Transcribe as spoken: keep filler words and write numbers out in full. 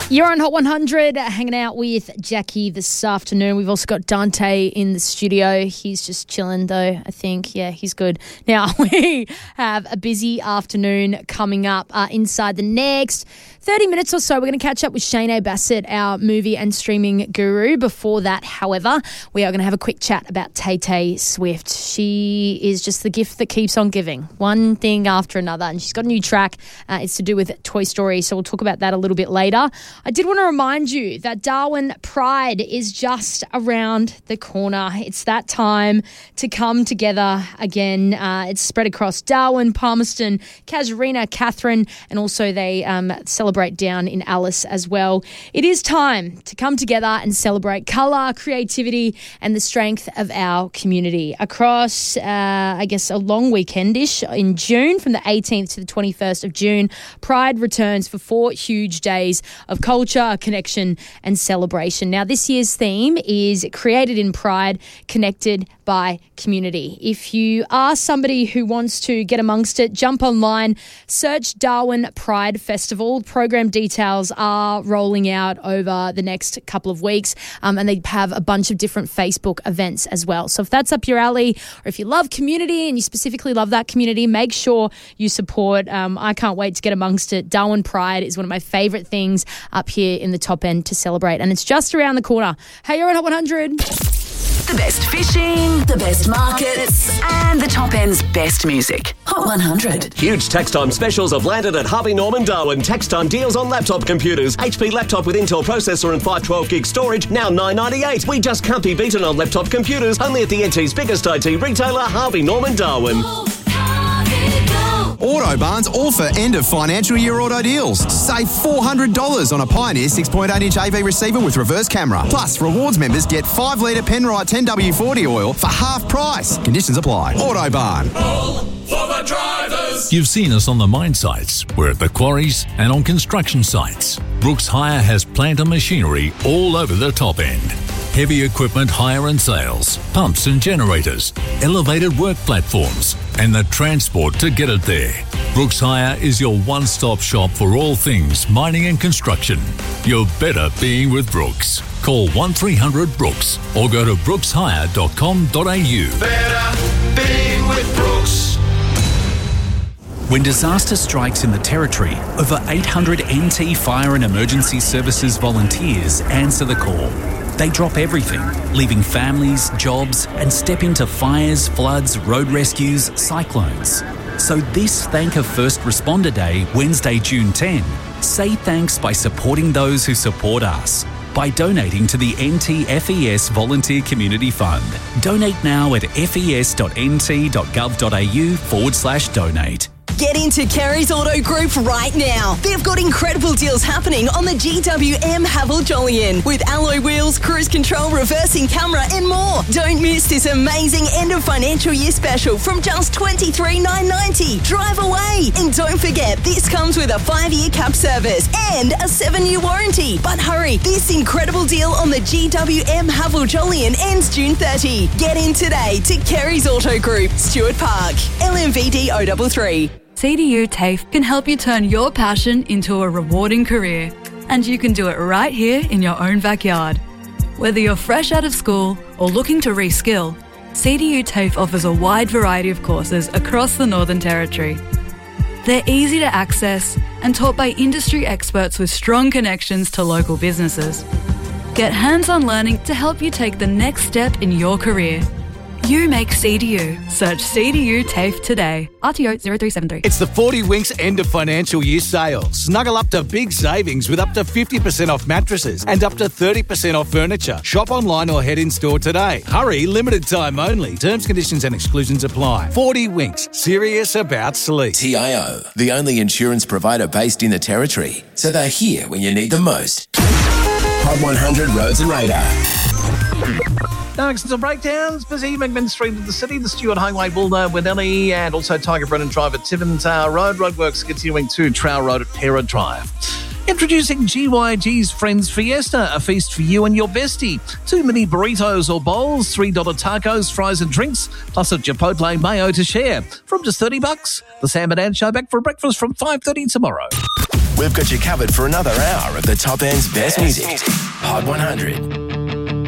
You're on Hot one hundred, hanging out with Jackie this afternoon. We've also got Dante in the studio. He's just chilling, though, I think. Yeah, he's good. Now, we have a busy afternoon coming up uh, inside the next thirty minutes or so. We're going to catch up with Shane Bassett, our movie and streaming guru. Before that, however, we are going to have a quick chat about Tay-Tay Swift. She is just the gift that keeps on giving, one thing after another. And she's got a new track. Uh, it's to do with Toy Story, so we'll talk about that a little bit later. I did want to remind you that Darwin Pride is just around the corner. It's that time to come together again. Uh, it's spread across Darwin, Palmerston, Casuarina, Catherine, and also they um, celebrate down in Alice as well. It is time to come together and celebrate colour, creativity, and the strength of our community. Across, uh, I guess, a long weekendish in June, from the eighteenth to the twenty-first of June, Pride returns for four huge days of culture, connection, and celebration. Now, this year's theme is Created in Pride, Connected by Community. If you are somebody who wants to get amongst it, jump online, search Darwin Pride Festival. Program details are rolling out over the next couple of weeks, um, and they have a bunch of different Facebook events as well. So if that's up your alley, or if you love community and you specifically love that community, make sure you support. Um, I can't wait to get amongst it. Darwin Pride is one of my favourite things up here in the top end to celebrate, and it's just around the corner. Hey, you're on Hot one hundred. The best fishing, the best markets, and the top end's best music. Hot one hundred. Huge tax time specials have landed at Harvey Norman Darwin. Tax time deals on laptop computers. H P laptop with Intel processor and five twelve gig storage, now nine ninety-eight. We just can't be beaten on laptop computers. Only at the N T's biggest I T retailer, Harvey Norman Darwin. Autobarn's all for end of financial year auto deals. Save four hundred dollars on a Pioneer six point eight inch A V receiver with reverse camera. Plus, rewards members get five litre Penrite ten W forty oil for half price. Conditions apply. Autobarn. All for the drivers. You've seen us on the mine sites. We're at the quarries and on construction sites. Brooks Hire has plant and machinery all over the top end. Heavy equipment hire and sales, pumps and generators, elevated work platforms, and the transport to get it there. Brooks Hire is your one-stop shop for all things mining and construction. You're better being with Brooks. Call one three hundred Brooks or go to brooks hire dot com dot a u. Better being with Brooks. When disaster strikes in the Territory, over eight hundred N T Fire and Emergency Services volunteers answer the call. They drop everything, leaving families, jobs, and step into fires, floods, road rescues, cyclones. So this Thank a First Responder Day, Wednesday, June tenth, say thanks by supporting those who support us. By donating to the N T F E S Volunteer Community Fund. Donate now at fes.nt.gov.au forward slash donate. Get into Kerry's Auto Group right now. They've got incredible deals happening on the G W M Haval Jolyon with alloy wheels, cruise control, reversing camera and more. Don't miss this amazing end of financial year special from just twenty-three thousand nine hundred ninety dollars. Drive away. And don't forget, this comes with a five-year cab service and a seven-year warranty. But hurry, this incredible deal on the G W M Haval Jolyon ends June thirtieth. Get in today to Kerry's Auto Group, Stuart Park, L M V D zero three three. C D U TAFE can help you turn your passion into a rewarding career, and you can do it right here in your own backyard. Whether you're fresh out of school or looking to reskill, C D U TAFE offers a wide variety of courses across the Northern Territory. They're easy to access and taught by industry experts with strong connections to local businesses. Get hands-on learning to help you take the next step in your career. You make C D U. Search C D U TAFE today. R T O zero three seven three. It's the forty Winks end of financial year sale. Snuggle up to big savings with up to fifty percent off mattresses and up to thirty percent off furniture. Shop online or head in store today. Hurry, limited time only. Terms, conditions and exclusions apply. forty Winks. Serious about sleep. T I O, the only insurance provider based in the Territory. So they're here when you need them most. Hot one hundred Roads and Radar. Accidents and breakdowns, busy Megman Street of the city, the Stewart Highway, Bulldozer, Winnelly, and also Tiger Brennan Drive at Tiverton Tower Road. Roadworks continuing to Trowell Road at Pera Drive. Introducing G Y G's Friends Fiesta, a feast for you and your bestie. Two mini burritos or bowls, three dollar tacos, fries and drinks, plus a Chipotle mayo to share. From just thirty bucks, the Sam and Ann Show back for breakfast from five thirty tomorrow. we've got you covered for another hour of the top end's best music. Hot one hundred.